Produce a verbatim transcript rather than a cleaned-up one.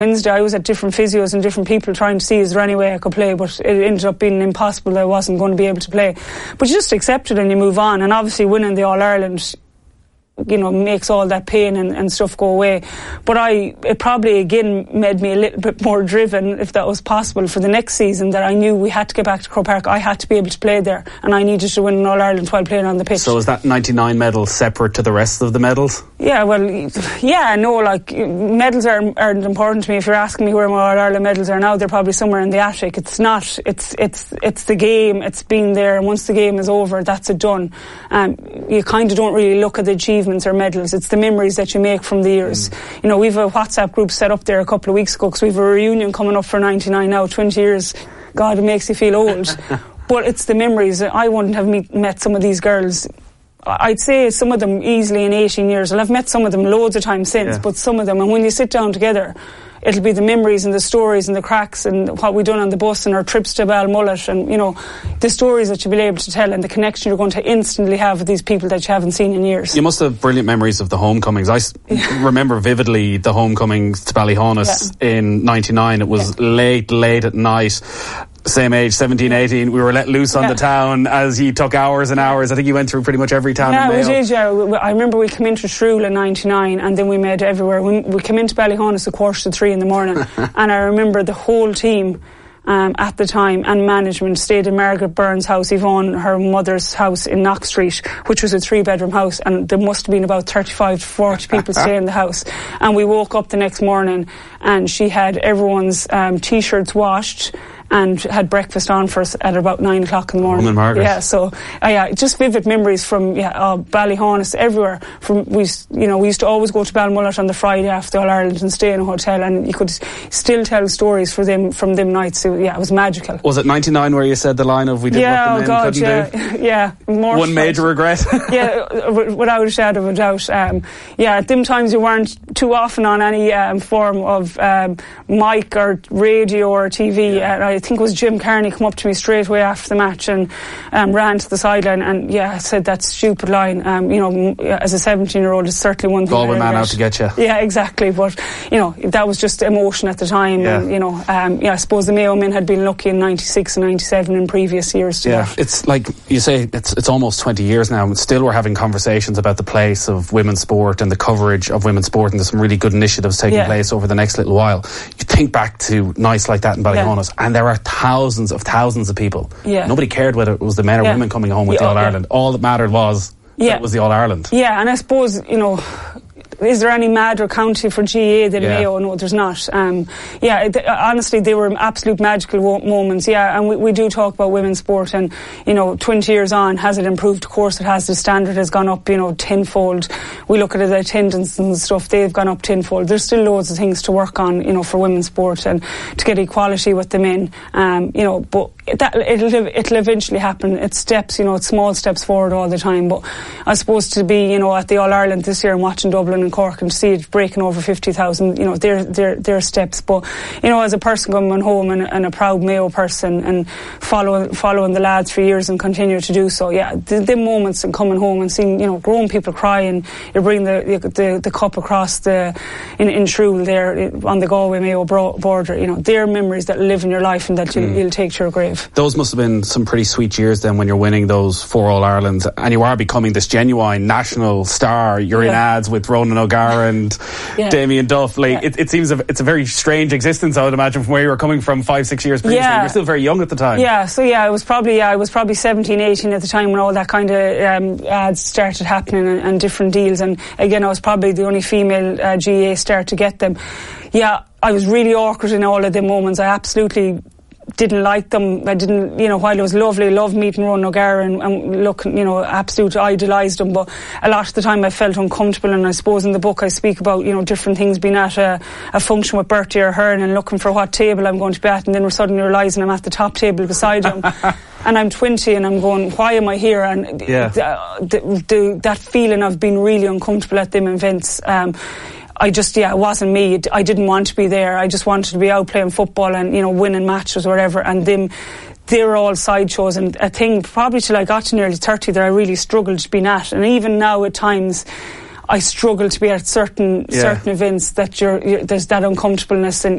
Wednesday I was at different physios and different people trying to see is there any way I could play, but it ended up being impossible that I wasn't going to be able to play. But you just accept it and you move on, and obviously winning the All-Ireland, you know, makes all that pain and, and stuff go away. But I, it probably again made me a little bit more driven, if that was possible, for the next season, that I knew we had to get back to Croke Park. I had to be able to play there, and I needed to win an All-Ireland while playing on the pitch. So is that ninety-nine medal separate to the rest of the medals? Yeah, well, yeah, no, like, medals are, aren't important to me. If you're asking me where my All-Ireland medals are now, they're probably somewhere in the attic. It's not, it's it's it's the game, it's been there, and once the game is over, that's it done. Um, you kind of don't really look at the achievements or medals, it's the memories that you make from the years. Mm. You know, we've a WhatsApp group set up there a couple of weeks ago because we've a reunion coming up for ninety-nine now, twenty years. God, it makes you feel old. But it's the memories. I wouldn't have meet, met some of these girls. I'd say some of them easily in eighteen years. Well, I've met some of them loads of times since, yeah. But some of them, and when you sit down together, it'll be the memories and the stories and the cracks and what we done on the bus and our trips to Balmullet, and, you know, the stories that you'll be able to tell and the connection you're going to instantly have with these people that you haven't seen in years. You must have brilliant memories of the homecomings. I yeah. remember vividly the homecomings to Ballyhonus yeah. in ninety-nine. It was yeah. late, late at night. Same age, seventeen, eighteen, we were let loose on yeah. the town as he took hours and hours. I think he went through pretty much every town yeah, in Mayo. Yeah, we did, yeah. I remember we came into Shrule in ninety-nine, and then we made everywhere. We, we came into Ballyhonus at quarter to three in the morning, and I remember the whole team um, at the time and management stayed in Margaret Byrne's house, Yvonne, her mother's house in Knox Street, which was a three-bedroom house, and there must have been about thirty-five to forty people staying in the house. And we woke up the next morning, and she had everyone's um, T-shirts washed, and had breakfast on for us at about nine o'clock in the morning. Woman Margaret. Yeah, so uh, yeah, just vivid memories from yeah, uh, Ballyhonus, everywhere. From we, you know, we used to always go to Balmullet on the Friday after All Ireland and stay in a hotel, and you could still tell stories for them from them nights. So yeah, it was magical. Was it ninety-nine where you said the line of we did yeah, what the men oh God, couldn't yeah, do? yeah, more one major regret. Yeah, without a shadow of a doubt. Um, yeah, at them times you weren't too often on any um, form of um, mic or radio or T V. Yeah. Uh, I think it was Jim Carney come up to me straight away after the match and um, ran to the sideline and yeah, said that stupid line. Um, you know, as a seventeen-year-old, it's certainly one thing. Galway man out to get you. Yeah, exactly. But you know, that was just emotion at the time. Yeah. And, you know, um, yeah, I suppose the Mayo men had been lucky in ninety-six and ninety-seven in previous years. Yeah, that. It's like you say, it's it's almost twenty years now, and still we're having conversations about the place of women's sport and the coverage of women's sport, and there's some really good initiatives taking yeah. place over the next little while. You think back to nights like that in Ballyhonus, yeah. and there are thousands of thousands of people. Yeah. Nobody cared whether it was the men or yeah. women coming home with yeah, the All-Ireland. Yeah. All that mattered was yeah. that it was the All-Ireland. Yeah, and I suppose, you know, is there any madder county for G A A than yeah. Mayo? No, there's not. Um, yeah, th- honestly, they were absolute magical wo- moments. Yeah, and we, we do talk about women's sport, and you know, twenty years on, has it improved? Of course, it has. The standard has gone up, you know, tenfold. We look at the attendance and stuff; they've gone up tenfold. There's still loads of things to work on, you know, for women's sport and to get equality with the men. Um, you know, but that it'll it'll eventually happen. It's steps, you know, it's small steps forward all the time. But I suppose to be, you know, at the All Ireland this year and watching Dublin and Cork and to see it breaking over fifty thousand, you know, they're, they're, they're steps. But, you know, as a person coming home and, and a proud Mayo person and following following the lads for years and continue to do so, yeah, the, the moments and coming home and seeing, you know, grown people cry and you bring the the, the cup across the, in, in Shrule there on the Galway Mayo border, you know, they're memories that live in your life and that mm. you'll, you'll take to your grave. Those must have been some pretty sweet years then when you're winning those four All-Irelands and you are becoming this genuine national star. You're yeah. in ads with Ronan O'Gara and yeah. Damien Duff. Like, yeah. it, it seems a, it's a very strange existence, I would imagine, from where you were coming from five, six years previously. Yeah. You're still very young at the time. Yeah, so yeah, I was probably yeah, I was probably seventeen, eighteen at the time when all that kind of um, ads started happening and, and different deals. And again, I was probably the only female uh, G A A star to get them. Yeah, I was really awkward in all of the moments. I absolutely didn't like them. I didn't, you know, while it was lovely, loved meeting Ronan O'Gara and, and look, you know, absolute idolised him, but a lot of the time I felt uncomfortable. And I suppose in the book I speak about, you know, different things, being at a, a function with Bertie Ahern and looking for what table I'm going to be at, and then we're suddenly realising I'm at the top table beside him. And I'm twenty and I'm going, why am I here? And yeah. the, the, the, that feeling of being really uncomfortable at them events, um, I just, yeah, it wasn't me. I didn't want to be there. I just wanted to be out playing football and, you know, winning matches or whatever. And them, they were all sideshows. And a thing, probably till I got to nearly thirty, that I really struggled to be at. And even now at times, I struggle to be at certain yeah. certain events that you're, you're there's that uncomfortableness and